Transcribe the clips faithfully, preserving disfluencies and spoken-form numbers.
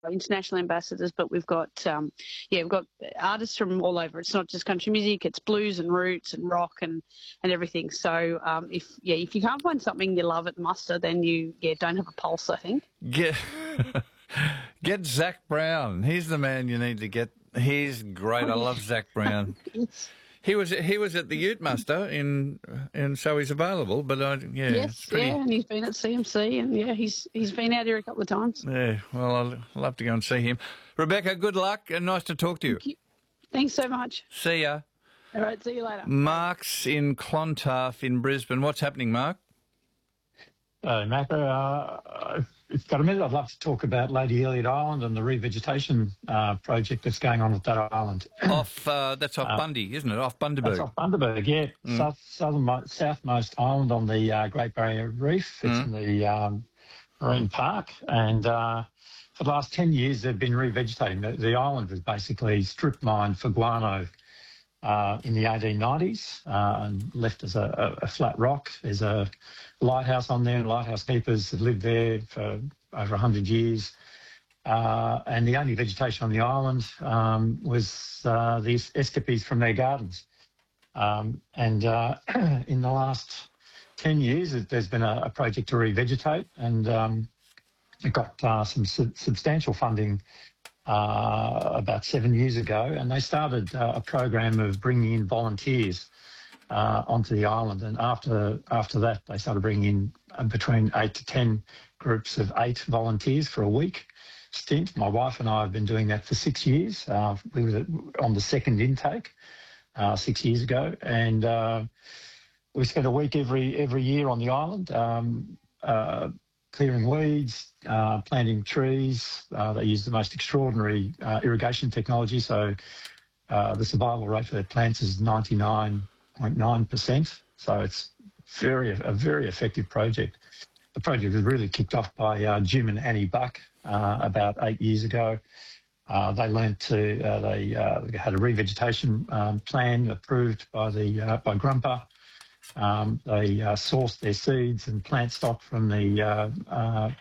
international ambassadors, but we've got um, yeah, we've got artists from all over. It's not just country music; it's blues and roots and rock and, and everything. So um, if yeah, if you can't find something you love at the muster, then you yeah don't have a pulse, I think. Get get Zach Brown. He's the man you need to get. He's great. I love Zach Brown. He was he was at the Ute Muster in and so he's available. But I yeah, yes, it's pretty... yeah, and he's been at C M C, and yeah, he's he's been out here a couple of times. Yeah, well, I'd love to go and see him. Rebecca, good luck and nice to talk to you. Thank you. Thanks so much. See ya. All right, see you later. Mark's in Clontarf in Brisbane. What's happening, Mark? Hello, Macca. Uh, if you've got a minute, I'd love to talk about Lady Elliot Island and the revegetation uh, project that's going on at that island. Off, uh, that's off uh, Bundy, isn't it? Off Bundaberg. That's off Bundaberg, yeah. Mm. South, southernmost, southmost island on the uh, Great Barrier Reef. It's mm. in the um, Marine Park. And uh, for the last ten years, they've been revegetating. The, the island was basically strip mined for guano uh, in the eighteen nineties uh, and left as a, a, a flat rock. There's a lighthouse on there, and lighthouse keepers have lived there for over one hundred years. Uh, and the only vegetation on the island um, was uh, these escapees from their gardens. Um, and uh, in the last ten years, there's been a, a project to revegetate, and um, it got uh, some su- substantial funding uh, about seven years ago. And they started uh, a program of bringing in volunteers Uh, onto the island, and after after that they started bringing in uh, between eight to ten groups of eight volunteers for a week stint. My wife and I have been doing that for six years. Uh, we were on the second intake uh, six years ago, and uh, we spent a week every every year on the island, um, uh, clearing weeds, uh, planting trees. Uh, they use the most extraordinary uh, irrigation technology, so uh, the survival rate for their plants is ninety-nine zero point nine percent, so it's very a very effective project. The project was really kicked off by uh, Jim and Annie Buck uh, about eight years ago. Uh, they learned to uh, they uh, had a revegetation um, plan approved by the uh, by Grumpa. Um, they uh, sourced their seeds and plant stock from the uh, uh,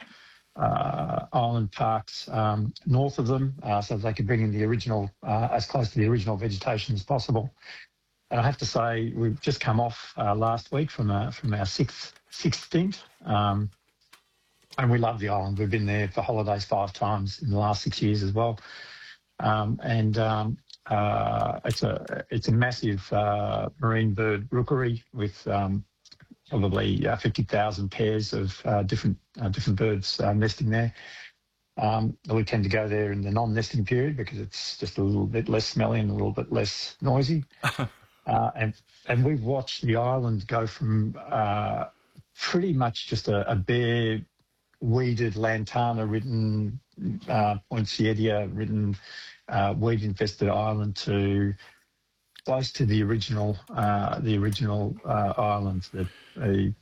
uh, island parks um, north of them, uh, so that they could bring in the original uh, as close to the original vegetation as possible. And I have to say, we've just come off uh, last week from a, from our sixth sixth stint, um, and we love the island. We've been there for holidays five times in the last six years as well, um, and um, uh, it's a it's a massive uh, marine bird rookery with um, probably uh, fifty thousand pairs of uh, different uh, different birds uh, nesting there. Um, we tend to go there in the non-nesting period because it's just a little bit less smelly and a little bit less noisy. Uh, and and we've watched the island go from uh, pretty much just a, a bare, weeded, lantana-ridden, uh, poinsettia-ridden, uh, weed-infested island to close to the original uh, the original uh, island. The, the,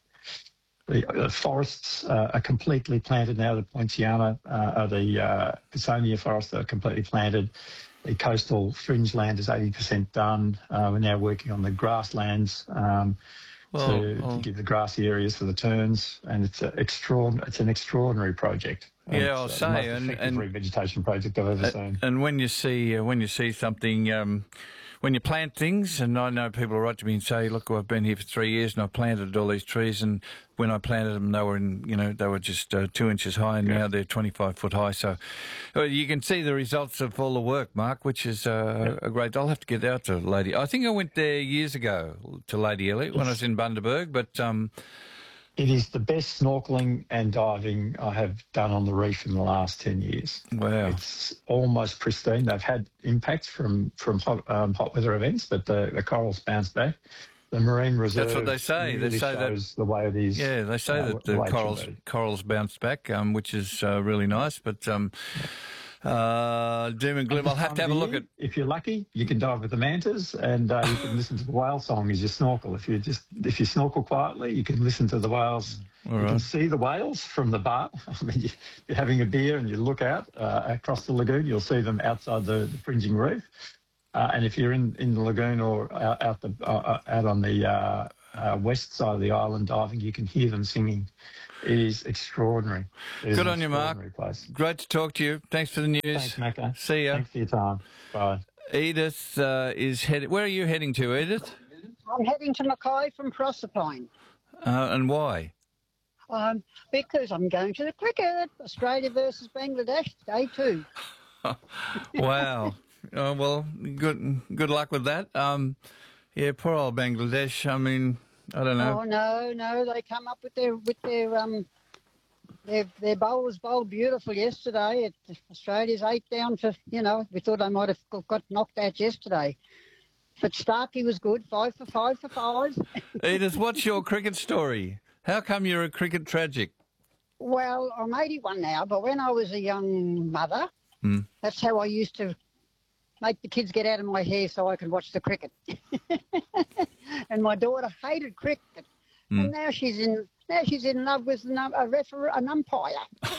the forests uh, are completely planted now. The Poinciana, uh, the uh, Pisonia forests are completely planted. The coastal fringe land is eighty percent done. Uh, we're now working on the grasslands um, well, to, well, to give the grassy areas for the terns, and it's a extraordinary. It's an extraordinary project. Yeah, I'll it's say, the most and, effective and revegetation project I've ever uh, seen. And when you see uh, when you see something. Um, When you plant things, and I know people write to me and say, "Look, I've been here for three years and I planted all these trees, and when I planted them, they were in, you know, they were just uh, two inches high, and yeah. now they're twenty-five foot high." So uh, you can see the results of all the work, Mark, which is uh, yeah. a great. I'll have to get out to Lady. I think I went there years ago to Lady Elliot when I was in Bundaberg, but. Um, It is the best snorkelling and diving I have done on the reef in the last ten years. Wow. It's almost pristine. They've had impacts from, from hot, um, hot weather events, but the, the corals bounce back. The marine reserve. That's what they say. Really they say shows that the way it is. Yeah, they say uh, that the corals corals bounce back, um, which is uh, really nice. But um, uh, doom and gloom. I'll have to have a look at. If you're lucky, you can dive with the mantas, and uh, you can listen to the whale song as you snorkel. If you just if you snorkel quietly, you can listen to the whales. All you right. can see the whales from the bar. I mean, you're having a beer and you look out uh, across the lagoon, you'll see them outside the, the fringing reef. Uh, and if you're in, in the lagoon or out, out the uh, out on the uh, uh, west side of the island diving, you can hear them singing is extraordinary. It is Good an on you, Mark. extraordinary place. Great to talk to you. Thanks for the news. Thanks, Macca. See ya. Thanks for your time. Bye. Edith uh, is heading. Where are you heading to, Edith? I'm heading to Mackay from Proserpine. Uh, and why? Um, because I'm going to the cricket. Australia versus Bangladesh, day two. Wow. Oh, well, good good luck with that. Um, yeah, poor old Bangladesh. I mean, I don't know. Oh no, no, they come up with their with their um their their bowlers bowled beautiful yesterday. It, Australia's eight down for you know we thought they might have got knocked out yesterday, but Starkey was good, five for five for five. Edith, what's your cricket story? How come you're a cricket tragic? Well, I'm eighty-one now, but when I was a young mother, Mm. that's how I used to make the kids get out of my hair so I could watch the cricket. And my daughter hated cricket, Mm. and now she's in now she's in love with an, um, a referee, an umpire.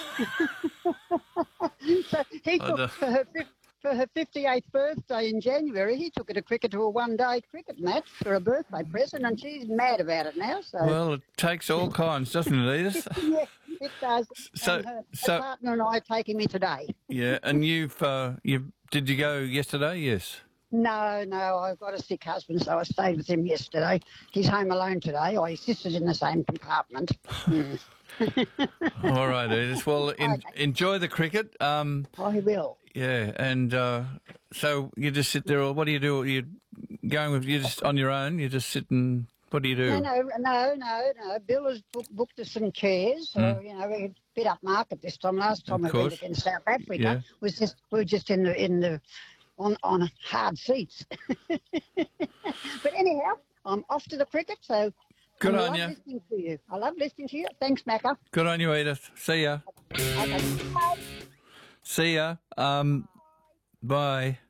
So he I took don't- for her fif- for her fifty-eighth birthday in January. He took her to cricket to a one-day cricket match for a birthday present, and she's mad about it now. So Well, it takes all kinds, doesn't it, Edith? yeah, it does. So- and her, her so- partner and I are taking me today. Yeah, and you've uh, you did you go yesterday? Yes. No, no, I've got a sick husband, so I stayed with him yesterday. He's home alone today. Oh, his sister's in the same compartment. Mm. All right, Edith. Well, en- Okay. enjoy the cricket. Um, I will. yeah, and uh, so you just sit there, or what do you do? You going with you just on your own? You just sit and what do you do? No, no, no, no, no. Bill has book, booked us some chairs. So, Mm. you know, we're a bit up market this time. Last time Of we went course. against South Africa Yeah. was just we were just in the in the on on hard seats. But anyhow, I'm off to the cricket. So Good I on love you. listening to you. I love listening to you. Thanks, Macca. Good on you, Edith. See ya. Okay. Bye. See ya. Um, bye.